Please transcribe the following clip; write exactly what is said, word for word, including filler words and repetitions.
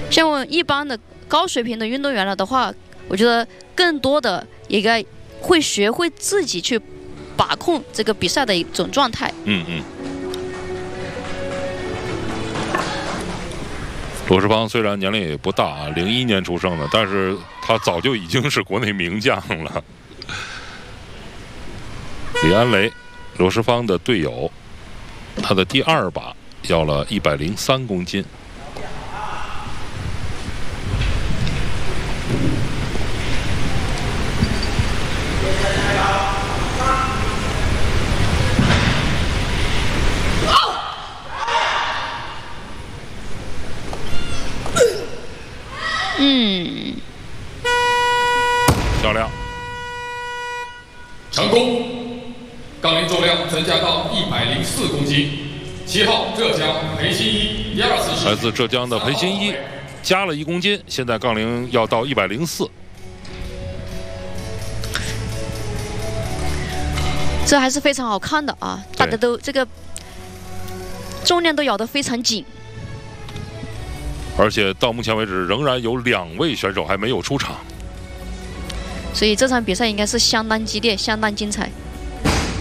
像我一般的高水平的运动员了的话，我觉得更多的应该会学会自己去把控这个比赛的一种状态。 嗯嗯。罗世邦虽然年龄也不大啊，零一年出生的，但是他早就已经是国内名将了。李安雷，罗世邦的队友，他的第二把要了一百零三公斤。 嗯， 漂亮， 成功，杠铃重量增加到一百零四公斤。七号浙江裴新一，第二次来自浙江的裴新一加了一公斤，现在杠铃要到一百零四。 这还是非常好看的啊！大家都这个重量都咬得非常紧。 而且到目前为止，仍然有两位选手还没有出场， 所以这场比赛应该是相当激烈、相当精彩。